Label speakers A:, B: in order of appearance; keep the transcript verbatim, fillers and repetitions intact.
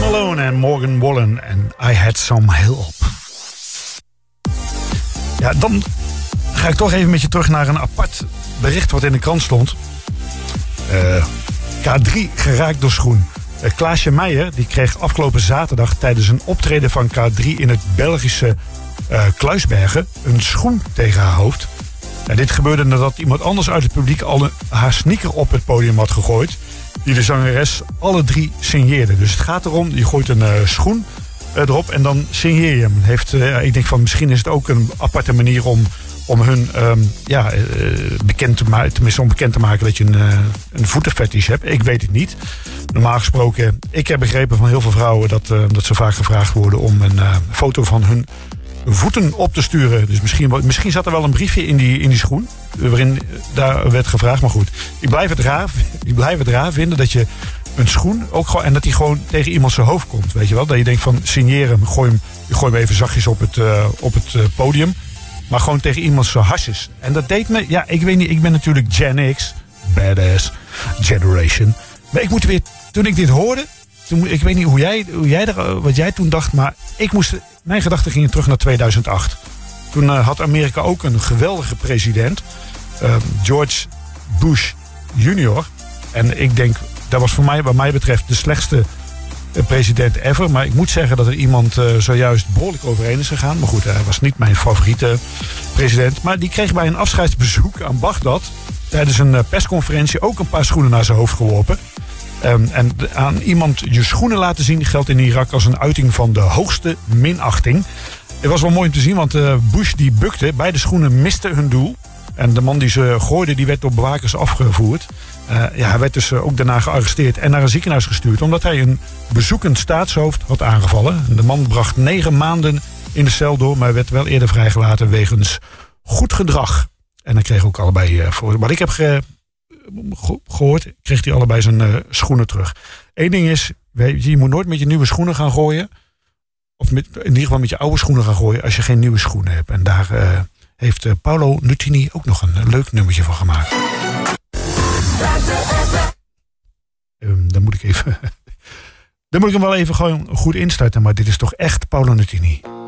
A: Malone en Morgan Wallen en I Had Some Help. Ja, dan ga ik toch even met je terug naar een apart bericht wat in de krant stond. Uh, K drie geraakt door schoen. Uh, Klaasje Meijer die kreeg afgelopen zaterdag tijdens een optreden van K drie in het Belgische uh, Kluisbergen een schoen tegen haar hoofd. Uh, dit gebeurde nadat iemand anders uit het publiek al een, haar sneaker op het podium had gegooid, die de zangeres alle drie signeerde. Dus het gaat erom, je gooit een uh, schoen uh, erop en dan signeer je hem. Heeft, uh, ik denk van misschien is het ook een aparte manier om, om hun um, ja, uh, bekend te maken, tenminste om bekend te maken dat je een, uh, een voetenfetish hebt. Ik weet het niet. Normaal gesproken, ik heb begrepen van heel veel vrouwen dat, uh, dat ze vaak gevraagd worden om een uh, foto van hun voeten op te sturen. Dus misschien, misschien zat er wel een briefje in die, in die schoen waarin daar werd gevraagd. Maar goed, ik blijf het raar, ik blijf het raar vinden dat je een schoen ook gewoon, en dat die gewoon tegen iemand zijn hoofd komt. Weet je wel? Dat je denkt van signeer hem, gooi hem, gooi hem even zachtjes op het, uh, op het uh, podium. Maar gewoon tegen iemand zijn hasjes. En dat deed me, ja, ik weet niet, ik ben natuurlijk Gen X, badass generation. Maar ik moet weer, toen ik dit hoorde, toen, ik weet niet hoe jij, hoe jij er, wat jij toen dacht, maar ik moest, mijn gedachten gingen terug naar tweeduizend acht. Toen uh, had Amerika ook een geweldige president, uh, George Bush junior En ik denk, dat was voor mij, wat mij betreft, de slechtste uh, president ever. Maar ik moet zeggen dat er iemand uh, zojuist behoorlijk overheen is gegaan. Maar goed, hij was niet mijn favoriete president. Maar die kreeg bij een afscheidsbezoek aan Bagdad tijdens een uh, persconferentie ook een paar schoenen naar zijn hoofd geworpen. Um, en aan iemand je schoenen laten zien geldt in Irak als een uiting van de hoogste minachting. Het was wel mooi om te zien, want uh, Bush die bukte. Beide schoenen misten hun doel. En de man die ze gooide, die werd door bewakers afgevoerd. Uh, ja, hij werd dus uh, ook daarna gearresteerd en naar een ziekenhuis gestuurd, omdat hij een bezoekend staatshoofd had aangevallen. De man bracht negen maanden in de cel door, maar hij werd wel eerder vrijgelaten wegens goed gedrag. En dan kreeg ook allebei, uh, voor wat ik heb ge- gehoord, kreeg hij allebei zijn uh, schoenen terug. Eén ding is, weet je, je moet nooit met je nieuwe schoenen gaan gooien. Of met, in ieder geval met je oude schoenen gaan gooien als je geen nieuwe schoenen hebt. En daar uh, heeft uh, Paolo Nutini ook nog een, een leuk nummertje van gemaakt. Um, dan moet ik even... dan moet ik hem wel even gewoon goed instarten. Maar dit is toch echt Paolo Nutini.